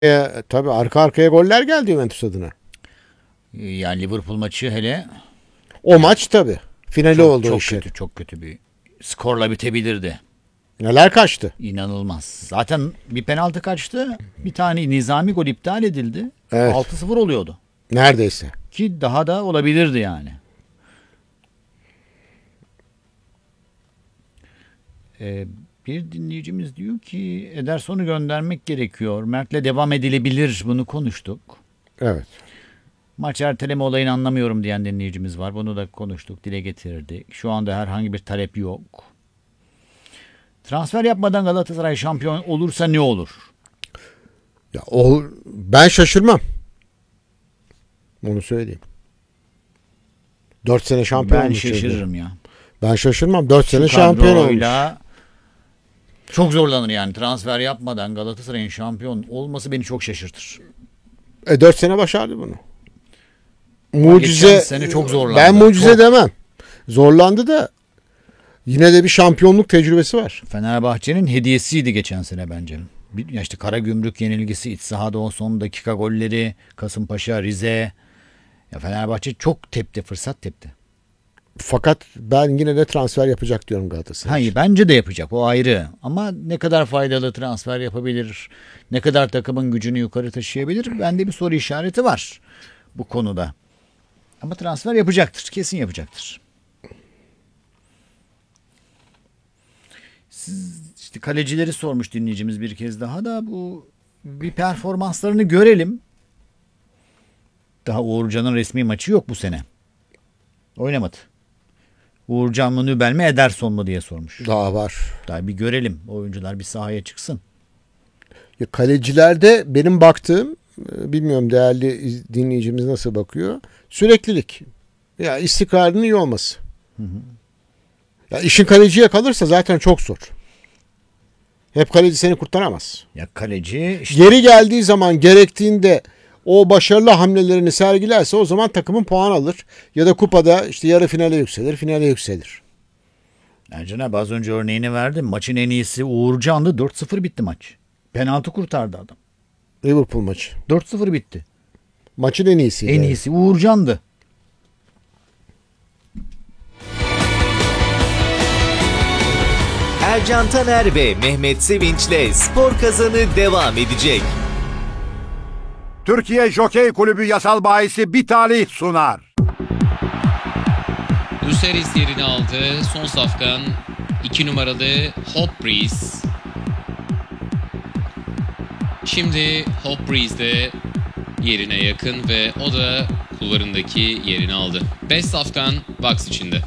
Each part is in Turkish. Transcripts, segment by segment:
Tabii arka arkaya goller geldi Juventus adına. Yani Liverpool maçı hele O maç tabii. Finali çok, oldu o çok işin. kötü, çok kötü bir skorla bitebilirdi. Neler kaçtı. İnanılmaz. Zaten bir penaltı kaçtı. Bir tane nizami gol iptal edildi. Evet. 6-0 oluyordu. Neredeyse. Ki daha da olabilirdi yani. Bir dinleyicimiz diyor ki Ederson'u göndermek gerekiyor. Mert'le devam edilebilir. Bunu konuştuk. Evet. Maç erteleme olayını anlamıyorum diyen dinleyicimiz var. Bunu da konuştuk, dile getirdik. Şu anda herhangi bir talep yok. Transfer yapmadan Galatasaray şampiyon olursa ne olur? Ya ben şaşırmam. Onu söyleyeyim. 4 sene şampiyon Ben olmuş şaşırırım ya. Ben şaşırmam. 4 sene Şu şampiyon olmuş. kadroyla çok zorlanır yani. Transfer yapmadan Galatasaray'ın şampiyon olması beni çok şaşırtır. 4 sene başardı bunu. Geçen Mucize. sene çok zorlandı. Ben mucize Çok. demem. Zorlandı da yine de bir şampiyonluk tecrübesi var. Fenerbahçe'nin hediyesiydi geçen sene bence. Ya işte Karagümrük yenilgisi, iç sahada o son dakika golleri, Kasımpaşa, Rize. Ya Fenerbahçe çok tepti, fırsat tepti. Fakat ben yine de transfer yapacak diyorum Galatasaray. Hayır, bence de yapacak, o ayrı. Ama ne kadar faydalı transfer yapabilir, ne kadar takımın gücünü yukarı taşıyabilir, bende bir soru işareti var bu konuda. Ama transfer yapacaktır, kesin yapacaktır. Siz işte kalecileri sormuş dinleyicimiz bir kez daha da, bu bir performanslarını görelim. Daha Uğurcan'ın resmi maçı yok bu sene. Oynamadı. Uğurcan mı, Nübel mi, Ederson mu diye sormuş. Daha var. Daha bir görelim. Oyuncular bir sahaya çıksın. Ya kalecilerde benim baktığım, bilmiyorum değerli dinleyicimiz nasıl bakıyor. Süreklilik. Ya istikrarının iyi olması. Hı hı. Ya işin kaleciye kalırsa zaten çok zor. Hep kaleci seni kurtaramaz. Ya kaleci işte, Geri geldiği zaman gerektiğinde o başarılı hamlelerini sergilerse o zaman takımın puan alır. Ya da kupada işte yarı finale yükselir, finale yükselir. Ercan abi az önce örneğini verdim. Maçın en iyisi Uğurcan'dı. 4-0 bitti maç. Penaltı kurtardı adam. Liverpool maçı. 4-0 bitti. Maçın en iyisiydi. En iyisi Uğurcan'dı. Ercan Taner ve Mehmet Sevinç'le Spor Kazanı devam edecek. Türkiye Jokey Kulübü yasal bahisi bir talih sunar. Luceris yerini aldı. Son safkan 2 numaralı Hop Breeze. Şimdi Hop Breeze de yerine yakın ve o da kulvarındaki yerini aldı. 5 safkan box içinde.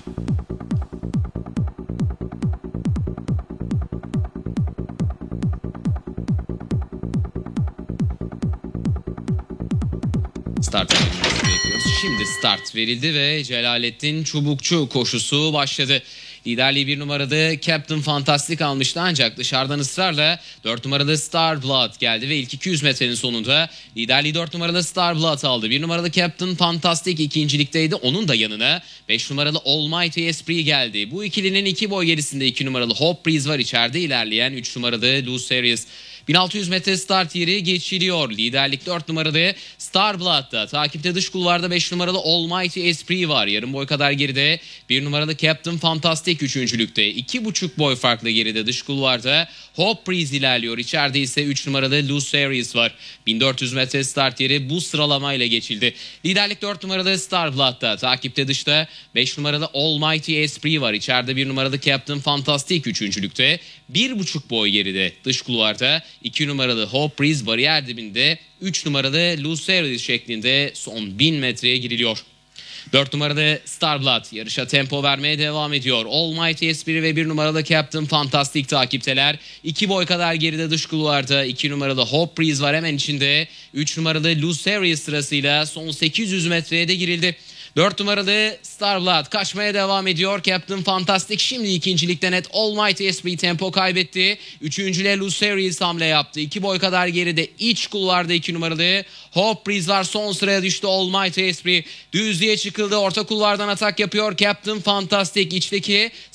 Start verilmesini bekliyoruz. Şimdi start verildi ve Celalettin Çubukçu koşusu başladı. Liderliği 1 numaralı Captain Fantastic almıştı ancak dışarıdan ısrarla 4 numaralı Star Blood geldi ve ilk 200 metrenin sonunda liderliği 4 numaralı Star Blood aldı. 1 numaralı Captain Fantastic ikincilikteydi. Onun da yanına 5 numaralı Almighty Esprit geldi. Bu ikilinin 2 boy gerisinde 2 numaralı Hope Breeze var, içeride ilerleyen 3 numaralı Luceris. 1600 metre start yeri geçiliyor. Liderlik 4 numaralı Star Blood'da. Takipte dış kulvarda 5 numaralı Almighty Esprit var. Yarım boy kadar geride 1 numaralı Captain Fantastic üçüncülükte. 2,5 boy farklı geride dış kulvarda Hope Breeze ilerliyor. İçeride ise 3 numaralı Luceris var. 1400 metre start yeri bu sıralamayla geçildi. Liderlik 4 numaralı Star Blood'da. Takipte dışta 5 numaralı Almighty Esprit var. İçeride 1 numaralı Captain Fantastic üçüncülükte. 1,5 boy geride dış kulvarda 2 numaralı Hope Breeze bariyer dibinde, 3 numaralı Luceris şeklinde son 1000 metreye giriliyor. 4 numaralı Starblood yarışa tempo vermeye devam ediyor. Almighty Esprit ve 1 numaralı Captain Fantastic takipteler. 2 boy kadar geride dış kulvarda 2 numaralı Hope Breeze var hemen içinde. 3 numaralı Luceris sırasıyla son 800 metreye de girildi. 4 numaralı Starblood kaçmaya devam ediyor. Captain Fantastic şimdi ikincilikte net. Almighty Esprit tempo kaybetti. Üçüncüle Luceris hamle yaptı. 2 boy kadar geride iç kulvarda 2 numaralı Hope Breeze var. Son sıraya düştü Almighty Esprit. Düzlüğe çıkıldı. Orta kulvardan atak yapıyor Captain Fantastic. İçteki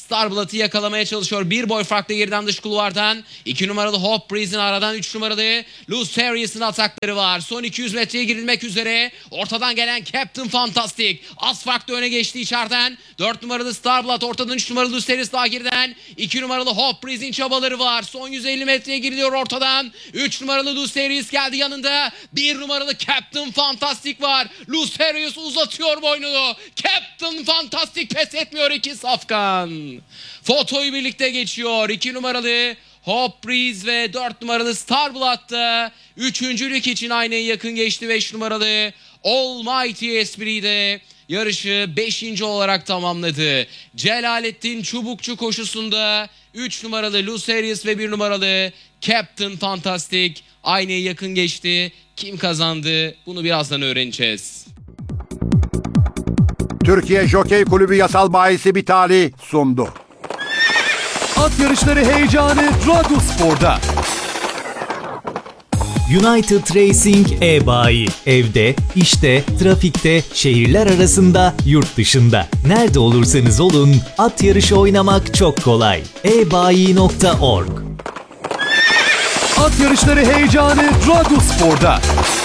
Starblood'u yakalamaya çalışıyor. Bir boy farklı geriden dış kulvardan. 2 numaralı Hope Breeze'in aradan 3 numaralı Loose Harrius'ın atakları var. Son 200 metreye girilmek üzere. Ortadan gelen Captain Fantastic. Az farklı öne geçti içeriden. 4 numaralı Starblood ortadan 3 numaralı Loose Harrius daha geriden. 2 numaralı Hope Breeze'in çabaları var. Son 150 metreye giriliyor ortadan. 3 numaralı Loose Harrius geldi yanında. 1 numaralı Captain Fantastic var. Loose Harrius uzatıyor boynunu. Captain Fantastic pes etmiyor iki safkan. Fotoyu birlikte geçiyor. 2 numaralı Hope Breeze ve 4 numaralı Starblood'da üçüncülük için aynaya yakın geçti. 5 numaralı Almighty Esprit de yarışı 5. olarak tamamladı. Celalettin Çubukçu koşusunda 3 numaralı Loose Harrius ve 1 numaralı Captain Fantastic aynaya yakın geçti. Kim kazandı? Bunu birazdan öğreneceğiz. Türkiye Jokey Kulübü yasal bahisi bir talih sundu. At yarışları heyecanı Radyospor'da. United Racing e-bayi. Evde, işte, trafikte, şehirler arasında, yurt dışında. Nerede olursanız olun, at yarışı oynamak çok kolay. ebayi.org. At yarışları heyecanı Radyospor'da.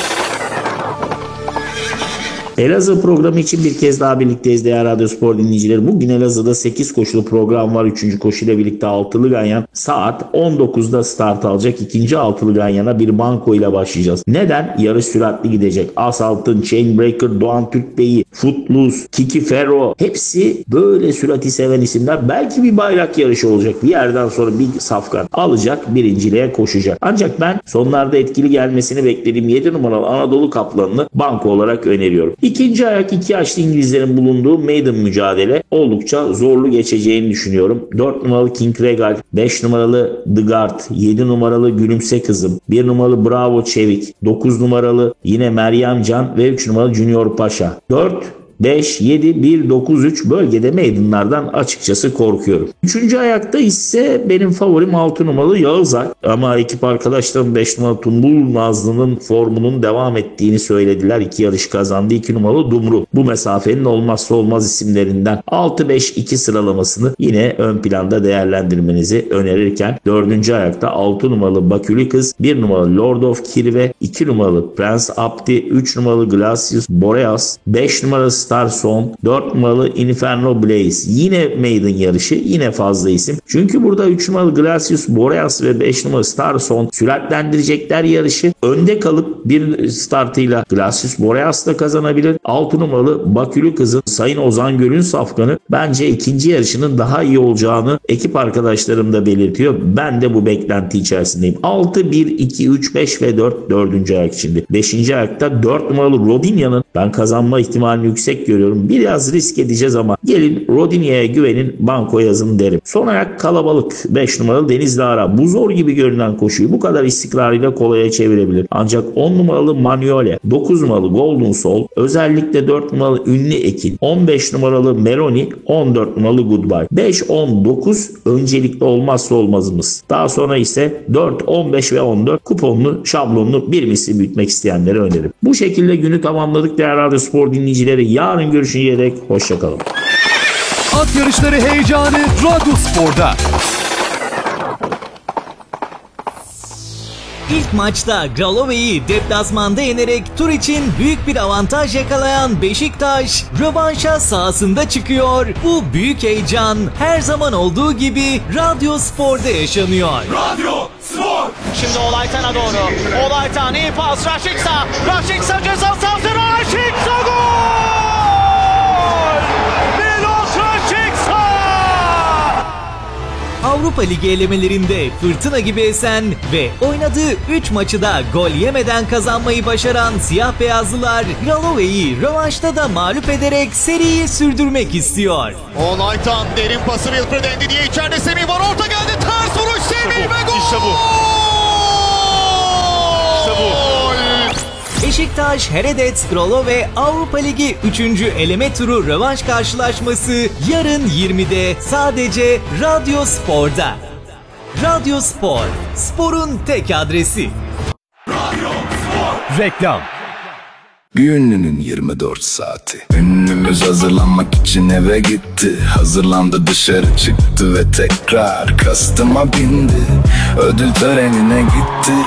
Elazığ programı için bir kez daha birlikteyiz değerli Radyospor dinleyicileri. Bugün Elazığ'da 8 koşulu program var. 3. koşuyla birlikte altılı ganyan saat 19'da start alacak. 2. altılı ganyana bir banko ile başlayacağız. Neden? Yarış süratli gidecek. Asaltın, Chainbreaker, Doğan Türkbey'i, Footloose, Kiki Ferro hepsi böyle sürati seven isimler. Belki bir bayrak yarışı olacak. Bir yerden sonra bir safkan alacak, birinciliğe koşacak. Ancak ben sonlarda etkili gelmesini beklediğim 7 numaralı Anadolu Kaplanı'nı banko olarak öneriyorum. İkinci ayak 2 yaşlı İngilizlerin bulunduğu maiden mücadele oldukça zorlu geçeceğini düşünüyorum. 4 numaralı King Regal, 5 numaralı The Guard, 7 numaralı Gülümse Kızım, 1 numaralı Bravo Çevik, 9 numaralı yine Meryem Can ve 3 numaralı Junior Paşa. 4, 5, 7, 1, 9, 3 bölgede meydanlardan açıkçası korkuyorum. Üçüncü ayakta ise benim favorim 6 numaralı Yağızay. Ama ekip arkadaşlarım 5 numaralı Tumbul Nazlı'nın formunun devam ettiğini söylediler. 2 yarış kazandı. 2 numaralı Dumru. Bu mesafenin olmazsa olmaz isimlerinden 6-5-2 sıralamasını yine ön planda değerlendirmenizi önerirken 4. ayakta 6 numaralı Bakülü Kız, 1 numaralı Lord of Kirve, 2 numaralı Prince Abdi, 3 numaralı Glacius Boreas, 5 numaralı Star Song, 4 numaralı Inferno Blaze. Yine maiden yarışı, yine fazla isim. Çünkü burada 3 numaralı Glacius Boreas ve 5 numaralı Star Song süratlendirecekler yarışı. Önde kalıp bir startıyla Glacius Boreas da kazanabilir. 6 numaralı Bakülü Kız'ın Sayın Ozan Göl'ün safkanı bence ikinci yarışının daha iyi olacağını ekip arkadaşlarım da belirtiyor. Ben de bu beklenti içerisindeyim. 6, 1, 2, 3, 5 ve 4 dördüncü ayak şimdi. 5. ayakta 4 numaralı Rodinia'nın ben kazanma ihtimalini yüksek görüyorum. Biraz risk edeceğiz ama gelin Rodinia'ya güvenin, banko yazın derim. Son ayak kalabalık. 5 numaralı Denizli Ara. Bu zor gibi görünen koşuyu bu kadar istikrarıyla kolaya çevirebilir. Ancak 10 numaralı Manuele, 9 numaralı Golden Soul, özellikle 4 numaralı Ünlü Ekin, 15 numaralı Meloni, 14 numaralı Goodbye. 5, 10, 9 öncelikli olmazsa olmazımız. Daha sonra ise 4, 15 ve 14 kuponlu, şablonlu bir misli büyütmek isteyenlere öneririm. Bu şekilde günü tamamladık değerli Radyospor dinleyicileri. Yarın görüşünceye dek hoşçakalın. At yarışları heyecanı Radyospor'da. İlk maçta Gralove'yi deplasmanda yenerek tur için büyük bir avantaj yakalayan Beşiktaş rövanşa sahasında çıkıyor. Bu büyük heyecan her zaman olduğu gibi Radyospor'da yaşanıyor. Radyospor! Şimdi Olaytan'a doğru. Olaytan iyi pas. Raşiksa. Raşiksa ceza sahasına. Raşiksa gol! Milos Raşiksa! Avrupa Ligi elemelerinde fırtına gibi esen ve oynadığı 3 maçı da gol yemeden kazanmayı başaran siyah beyazlılar Gralove'yi rövanşta da mağlup ederek seriyi sürdürmek istiyor. Olaytan derin pası Wilfred Endidi'ye içeride Semih var. Orta geldi. Ters vuruş Semih ve gol! İşte bu. İşte bu. Beşiktaş Heredets Gralove Avrupa Ligi 3. eleme turu rövanş karşılaşması yarın 20'de sadece Radyospor'da. Radyospor, sporun tek adresi. Reklam. Bir ünlünün 24 saati. Ünlü Günümüz hazırlanmak için eve gitti. Hazırlandı, dışarı çıktı ve tekrar kastıma bindi. Ödül törenine gitti.